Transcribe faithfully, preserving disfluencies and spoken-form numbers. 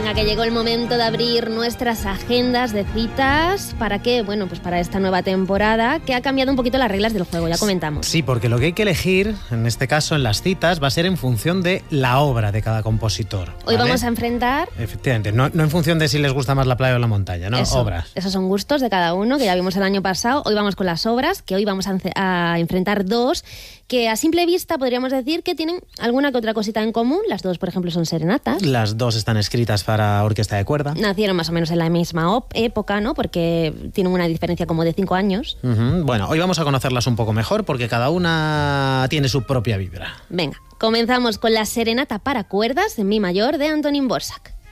Venga, que llegó el momento de abrir nuestras agendas de citas. ¿Para qué? Bueno, pues para esta nueva temporada que ha cambiado un poquito las reglas del juego, ya comentamos. Sí, porque lo que hay que elegir, en este caso en las citas, va a ser en función de la obra de cada compositor. Hoy ¿vale? vamos a enfrentar... Efectivamente, no, no en función de si les gusta más la playa o la montaña, ¿no? Eso, Obras. Esos son gustos de cada uno, que ya vimos el año pasado. Hoy vamos con las obras, que hoy vamos a, a enfrentar dos, que a simple vista podríamos decir que tienen alguna que otra cosita en común. Las dos, por ejemplo, son serenatas. Las dos están escritas para orquesta de cuerda. Nacieron más o menos en la misma época, ¿no? Porque tienen una diferencia como de cinco años. Uh-huh. Bueno, hoy vamos a conocerlas un poco mejor porque cada una tiene su propia vibra. Venga, comenzamos con la serenata para cuerdas en mi mayor de Antonín Dvořák.